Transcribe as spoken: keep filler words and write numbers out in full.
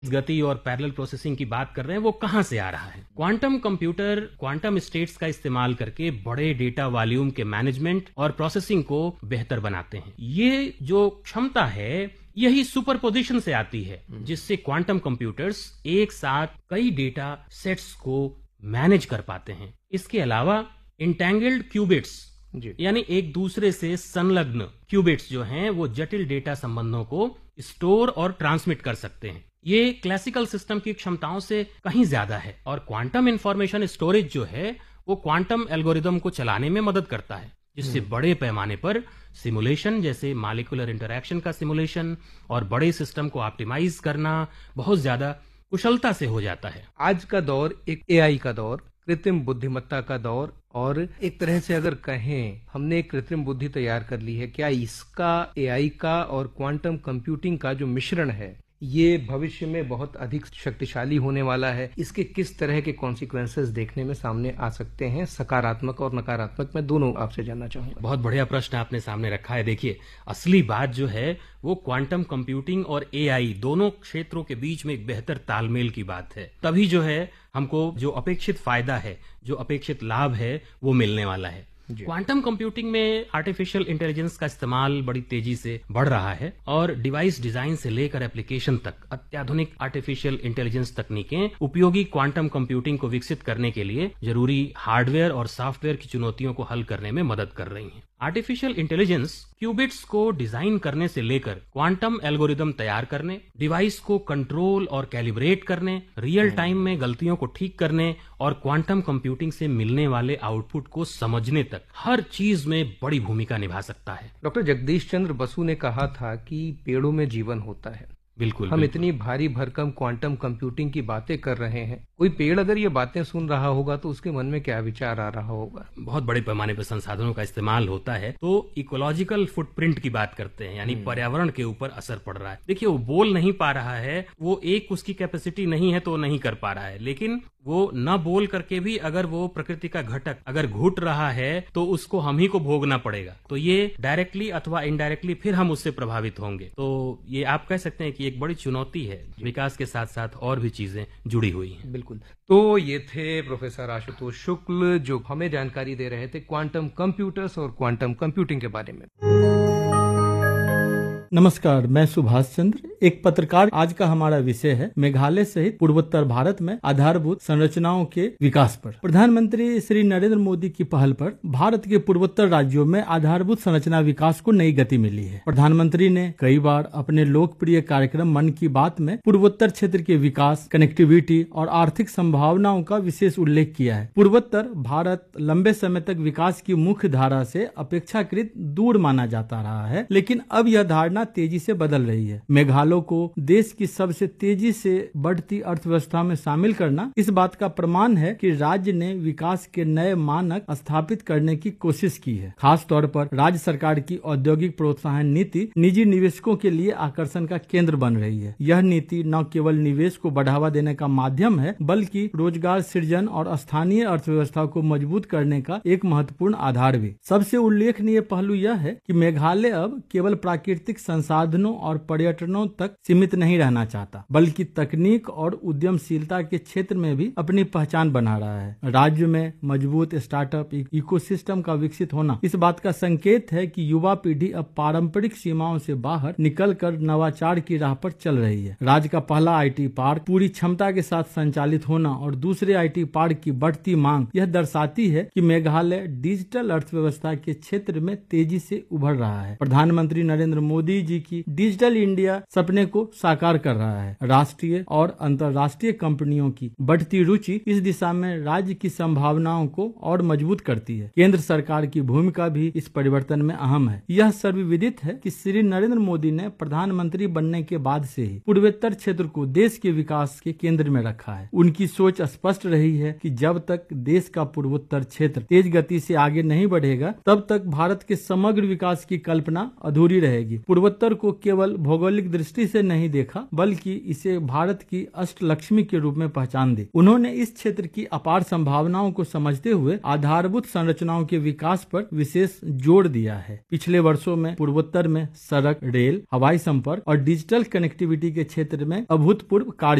गति और parallel processing की बात कर रहे हैं वो कहां से आ रहा है। क्वांटम कंप्यूटर क्वांटम स्टेट्स का इस्तेमाल करके बड़े डेटा वॉल्यूम के मैनेजमेंट और प्रोसेसिंग को बेहतर बनाते हैं। ये जो क्षमता है यही सुपरपोजिशन से आती है, जिससे क्वांटम कंप्यूटर्स एक साथ कई डेटा सेट्स को मैनेज कर पाते हैं। इसके अलावा इंटैंगल्ड क्यूबिट्स यानी एक दूसरे से संलग्न क्यूबिट्स जो हैं वो जटिल डेटा संबंधों को स्टोर और ट्रांसमिट कर सकते हैं। ये क्लासिकल सिस्टम की क्षमताओं से कहीं ज्यादा है और क्वांटम इंफॉर्मेशन स्टोरेज जो है वो क्वांटम एल्गोरिदम को चलाने में मदद करता है, जिससे बड़े पैमाने पर सिमुलेशन जैसे मॉलिक्यूलर इंटरैक्शन का सिमुलेशन और बड़े सिस्टम को ऑप्टिमाइज करना बहुत ज्यादा कुशलता से हो जाता है। आज का दौर एक एआई का दौर, कृत्रिम बुद्धिमत्ता का दौर, और एक तरह से अगर कहें हमने एक कृत्रिम बुद्धि तैयार कर ली है। क्या इसका एआई का और क्वांटम कंप्यूटिंग का जो मिश्रण है ये भविष्य में बहुत अधिक शक्तिशाली होने वाला है? इसके किस तरह के कॉन्सिक्वेंसेस देखने में सामने आ सकते हैं, सकारात्मक और नकारात्मक? मैं दोनों आपसे जानना चाहूंगा। बहुत बढ़िया प्रश्न आपने सामने रखा है। देखिए, असली बात जो है वो क्वांटम कंप्यूटिंग और एआई दोनों क्षेत्रों के बीच में एक बेहतर तालमेल की बात है। तभी जो है हमको जो अपेक्षित फायदा है, जो अपेक्षित लाभ है वो मिलने वाला है। क्वांटम कंप्यूटिंग में आर्टिफिशियल इंटेलिजेंस का इस्तेमाल बड़ी तेजी से बढ़ रहा है और डिवाइस डिजाइन से लेकर एप्लीकेशन तक अत्याधुनिक आर्टिफिशियल इंटेलिजेंस तकनीकें उपयोगी क्वांटम कंप्यूटिंग को विकसित करने के लिए जरूरी हार्डवेयर और सॉफ्टवेयर की चुनौतियों को हल करने में मदद कर रही हैं। आर्टिफिशियल इंटेलिजेंस क्यूबिट्स को डिजाइन करने से लेकर क्वांटम एल्गोरिदम तैयार करने, डिवाइस को कंट्रोल और कैलिब्रेट करने, रियल टाइम में गलतियों को ठीक करने और क्वांटम कंप्यूटिंग से मिलने वाले आउटपुट को समझने तक हर चीज में बड़ी भूमिका निभा सकता है। डॉक्टर जगदीश चंद्र बसु ने कहा था कि पेड़ों में जीवन होता है। बिल्कुल, हम बिल्कुल। इतनी भारी भरकम क्वांटम कंप्यूटिंग की बातें कर रहे हैं, कोई पेड़ अगर ये बातें सुन रहा होगा तो उसके मन में क्या विचार आ रहा होगा? बहुत बड़े पैमाने पर संसाधनों का इस्तेमाल होता है तो इकोलॉजिकल फुटप्रिंट की बात करते हैं, यानी पर्यावरण के ऊपर असर पड़ रहा है। देखिए, वो बोल नहीं पा रहा है, वो एक उसकी कैपेसिटी नहीं है तो नहीं कर पा रहा है, लेकिन वो न बोल करके भी अगर वो प्रकृति का घटक अगर घुट रहा है तो उसको हम ही को भोगना पड़ेगा। तो ये डायरेक्टली अथवा इनडायरेक्टली फिर हम उससे प्रभावित होंगे। तो ये आप कह सकते हैं कि एक बड़ी चुनौती है। विकास के साथ साथ और भी चीजें जुड़ी हुई हैं। बिल्कुल। तो ये थे प्रोफेसर आशुतोष शुक्ल जो हमें जानकारी दे रहे थे क्वांटम कंप्यूटर्स और क्वांटम कंप्यूटिंग के बारे में। नमस्कार, मैं सुभाष चंद्र, एक पत्रकार। आज का हमारा विषय है मेघालय सहित पूर्वोत्तर भारत में आधारभूत संरचनाओं के विकास पर। प्रधानमंत्री श्री नरेंद्र मोदी की पहल पर भारत के पूर्वोत्तर राज्यों में आधारभूत संरचना विकास को नई गति मिली है। प्रधानमंत्री ने कई बार अपने लोकप्रिय कार्यक्रम मन की बात में पूर्वोत्तर क्षेत्र के विकास, कनेक्टिविटी और आर्थिक संभावनाओं का विशेष उल्लेख किया है। पूर्वोत्तर भारत लंबे समय तक विकास की मुख्य धारा से अपेक्षाकृत दूर माना जाता रहा है, लेकिन अब यह धारणा तेजी से बदल रही है। मेघालय को देश की सबसे तेजी से बढ़ती अर्थव्यवस्था में शामिल करना इस बात का प्रमाण है कि राज्य ने विकास के नए मानक स्थापित करने की कोशिश की है। खास तौर पर राज्य सरकार की औद्योगिक प्रोत्साहन नीति निजी निवेशकों के लिए आकर्षण का केंद्र बन रही है। यह नीति न केवल निवेश को बढ़ावा देने का माध्यम है, बल्कि रोजगार सृजन और स्थानीय अर्थव्यवस्था को मजबूत करने का एक महत्वपूर्ण आधार भी। सबसे उल्लेखनीय पहलू यह है कि मेघालय अब केवल प्राकृतिक संसाधनों और पर्यटनों तक सीमित नहीं रहना चाहता, बल्कि तकनीक और उद्यमशीलता के क्षेत्र में भी अपनी पहचान बना रहा है। राज्य में मजबूत स्टार्टअप इकोसिस्टम का विकसित होना इस बात का संकेत है कि युवा पीढ़ी अब पारंपरिक सीमाओं से बाहर निकलकर नवाचार की राह पर चल रही है। राज्य का पहला आईटी पार्क पूरी क्षमता के साथ संचालित होना और दूसरे आईटी पार्क की बढ़ती मांग यह दर्शाती है कि मेघालय डिजिटल अर्थव्यवस्था के क्षेत्र में तेजी से उभर रहा है। प्रधानमंत्री नरेंद्र मोदी जी की डिजिटल इंडिया सपने को साकार कर रहा है। राष्ट्रीय और अंतर्राष्ट्रीय कंपनियों की बढ़ती रुचि इस दिशा में राज्य की संभावनाओं को और मजबूत करती है। केंद्र सरकार की भूमिका भी इस परिवर्तन में अहम है। यह सर्वविदित है कि श्री नरेंद्र मोदी ने प्रधानमंत्री बनने के बाद से ही पूर्वोत्तर क्षेत्र को देश के विकास के केंद्र में रखा है। उनकी सोच स्पष्ट रही है कि जब तक देश का पूर्वोत्तर क्षेत्र तेज गति से आगे नहीं बढ़ेगा, तब तक भारत के समग्र विकास की कल्पना अधूरी रहेगी। पूर्वोत्तर को केवल भौगोलिक दृष्टि से नहीं देखा, बल्कि इसे भारत की अष्टलक्ष्मी के रूप में पहचान दी। उन्होंने इस क्षेत्र की अपार संभावनाओं को समझते हुए आधारभूत संरचनाओं के विकास पर विशेष जोर दिया है। पिछले वर्षों में पूर्वोत्तर में सड़क, रेल, हवाई संपर्क और डिजिटल कनेक्टिविटी के क्षेत्र में अभूतपूर्व कार्य